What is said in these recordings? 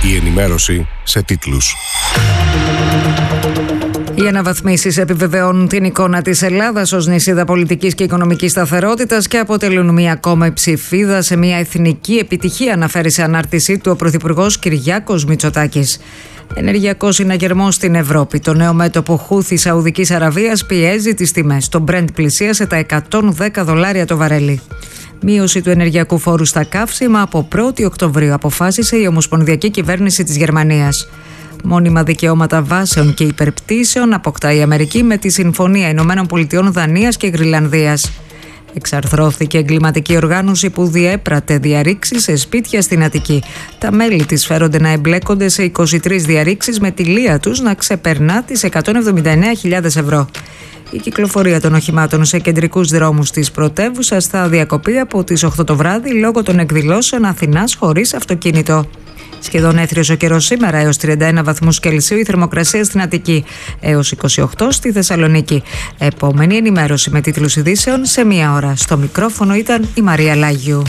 Η ενημέρωση σε τίτλους. Οι αναβαθμίσεις επιβεβαιώνουν την εικόνα της Ελλάδας ως νησίδα πολιτικής και οικονομικής σταθερότητας και αποτελούν μια ακόμα ψηφίδα σε μια εθνική επιτυχία, αναφέρει σε ανάρτησή του ο Πρωθυπουργός Κυριάκος Μητσοτάκης. Ενεργειακός συναγερμός στην Ευρώπη. Το νέο μέτωπο Χούθη Σαουδικής Αραβίας πιέζει τις τιμές. Το Brent πλησίασε τα $110 το βαρέλι. Μείωση του ενεργειακού φόρου στα καύσιμα από 1η Οκτωβρίου αποφάσισε η Ομοσπονδιακή Κυβέρνηση της Γερμανίας. Μόνιμα δικαιώματα βάσεων και υπερπτήσεων αποκτά η Αμερική με τη Συμφωνία Ηνωμένων Πολιτειών, Δανίας και Γρυλανδίας. Εξαρθρώθηκε εγκληματική οργάνωση που διέπρατε διαρρήξεις σε σπίτια στην Αττική. Τα μέλη της φέρονται να εμπλέκονται σε 23 διαρρήξεις με τη λία τους να ξεπερνά τις 179.000 ευρώ. Η κυκλοφορία των οχημάτων σε κεντρικούς δρόμους της πρωτεύουσας θα διακοπεί από τις 8 το βράδυ λόγω των εκδηλώσεων Αθηνάς χωρίς αυτοκίνητο. Σχεδόν έθριος ο καιρός σήμερα, έως 31 βαθμούς Κελσίου η θερμοκρασία στην Αττική, έως 28 στη Θεσσαλονίκη. Επόμενη ενημέρωση με τίτλους ειδήσεων σε 1 ώρα. Στο μικρόφωνο ήταν η Μαρία Λάγιου.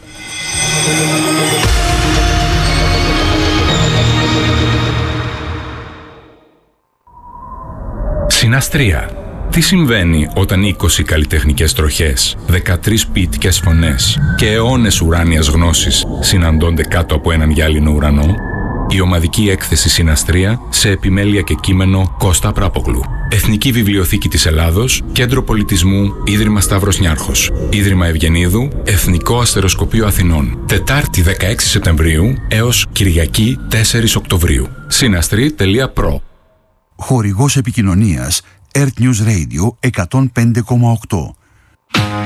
Συναστρία. Τι συμβαίνει όταν 20 καλλιτεχνικές τροχές, 13 ποιητικές φωνές και αιώνες ουράνιας γνώσης συναντώνται κάτω από έναν γυάλινο ουρανό? Η ομαδική έκθεση Συναστρία σε επιμέλεια και κείμενο Κώστα Πράπογλου. Εθνική Βιβλιοθήκη της Ελλάδος, Κέντρο Πολιτισμού, Ίδρυμα Σταύρος Νιάρχος, Ίδρυμα Ευγενίδου, Εθνικό Αστεροσκοπείο Αθηνών. Τετάρτη 16 Σεπτεμβρίου έως Κυριακή 4 Οκτωβρίου. Συναστρή.pro. Χορηγός επικοινωνίας Earth News Radio 105,8.